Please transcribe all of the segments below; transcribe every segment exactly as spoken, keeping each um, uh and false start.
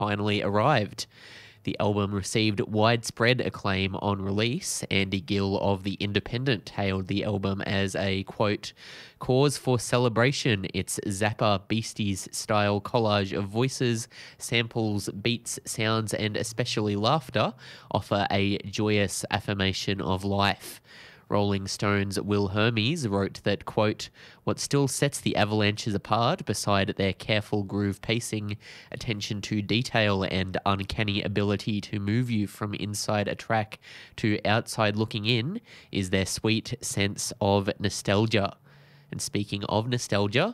finally arrived. The album received widespread acclaim on release. Andy Gill of The Independent hailed the album as a, quote, cause for celebration. Its Zappa Beasties-style collage of voices, samples, beats, sounds, and especially laughter offer a joyous affirmation of life. Rolling Stone's Will Hermes wrote that, quote, what still sets the Avalanches apart, beside their careful groove pacing, attention to detail, and uncanny ability to move you from inside a track to outside looking in, is their sweet sense of nostalgia. And speaking of nostalgia,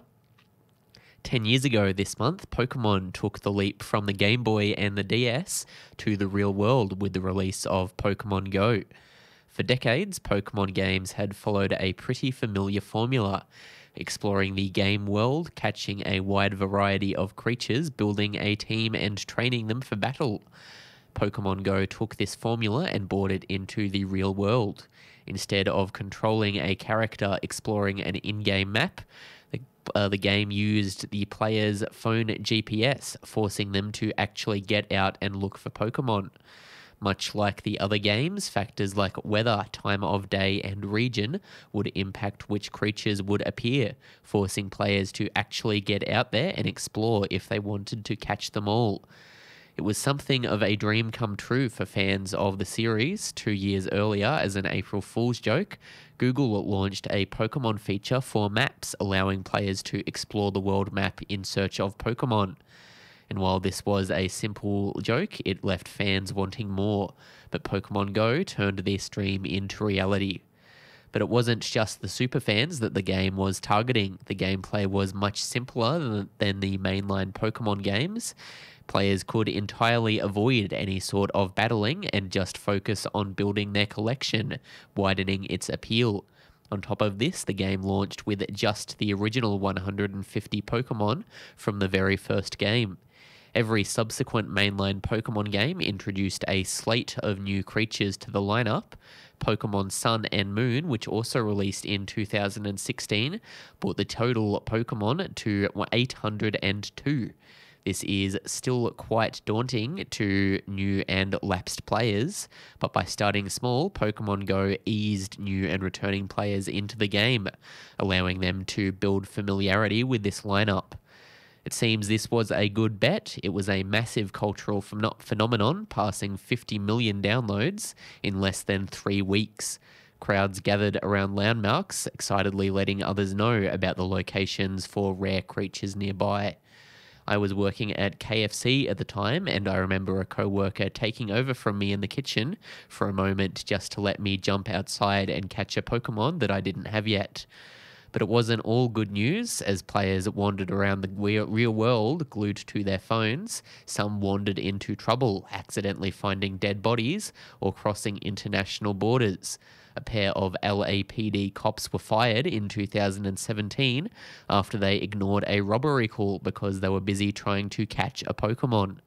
Ten years ago this month, Pokemon took the leap from the Game Boy and the D S to the real world with the release of Pokemon Go. For decades, Pokemon games had followed a pretty familiar formula, exploring the game world, catching a wide variety of creatures, building a team, and training them for battle. Pokemon Go took this formula and brought it into the real world. Instead of controlling a character exploring an in-game map, the, uh, the game used the player's phone G P S, forcing them to actually get out and look for Pokemon. Much like the other games, factors like weather, time of day, and region would impact which creatures would appear, forcing players to actually get out there and explore if they wanted to catch them all. It was something of a dream come true for fans of the series. Two years earlier, as an April Fool's joke, Google launched a Pokemon feature for maps, allowing players to explore the world map in search of Pokemon. And while this was a simple joke, it left fans wanting more. But Pokemon Go turned this dream into reality. But it wasn't just the superfans that the game was targeting. The gameplay was much simpler than, than the mainline Pokemon games. Players could entirely avoid any sort of battling and just focus on building their collection, widening its appeal. On top of this, the game launched with just the original one hundred fifty Pokemon from the very first game. Every subsequent mainline Pokemon game introduced a slate of new creatures to the lineup. Pokemon Sun and Moon, which also released in two thousand sixteen, brought the total Pokemon to eight hundred two. This is still quite daunting to new and lapsed players, but by starting small, Pokemon Go eased new and returning players into the game, allowing them to build familiarity with this lineup. It seems this was a good bet. It was a massive cultural phen- phenomenon, passing fifty million downloads in less than three weeks. Crowds gathered around landmarks, excitedly letting others know about the locations for rare creatures nearby. I was working at K F C at the time, and I remember a co-worker taking over from me in the kitchen for a moment just to let me jump outside and catch a Pokemon that I didn't have yet. But it wasn't all good news. As players wandered around the real world glued to their phones, some wandered into trouble, accidentally finding dead bodies or crossing international borders. A pair of L A P D cops were fired in two thousand seventeen after they ignored a robbery call because they were busy trying to catch a Pokemon.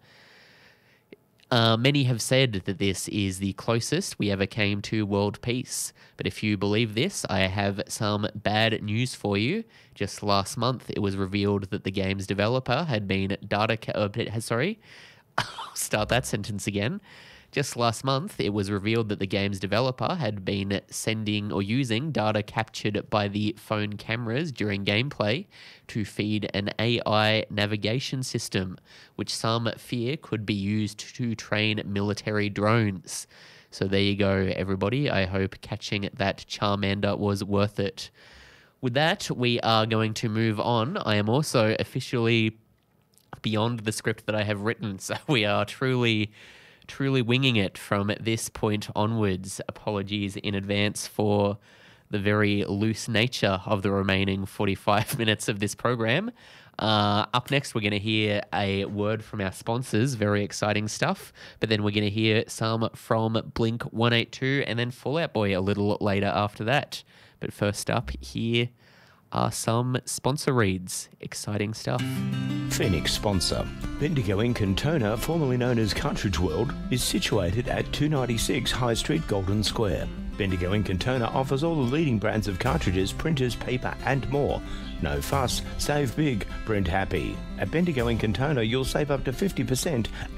Uh, many have said that this is the closest we ever came to world peace. But if you believe this, I have some bad news for you. Just last month, it was revealed that the game's developer had been data... Ca- uh, sorry, I'll start that sentence again. Just last month, it was revealed that the game's developer had been sending or using data captured by the phone cameras during gameplay to feed an A I navigation system, which some fear could be used to train military drones. So there you go, everybody. I hope catching that Charmander was worth it. With that, we are going to move on. I am also officially beyond the script that I have written, so we are truly... truly winging it from this point onwards. Apologies in advance for the very loose nature of the remaining forty-five minutes of this program. Uh, up next, we're going to hear a word from our sponsors. Very exciting stuff. But then we're going to hear some from Blink one eighty-two and then Fall Out Boy a little later after that. But first up, here are some sponsor reads. Exciting stuff. Phoenix sponsor. Bendigo Ink and Toner, formerly known as Cartridge World, is situated at two ninety-six High Street, Golden Square. Bendigo Ink and Toner offers all the leading brands of cartridges, printers, paper and more. No fuss, save big, print happy. At Bendigo Ink and Toner you'll save up to fifty percent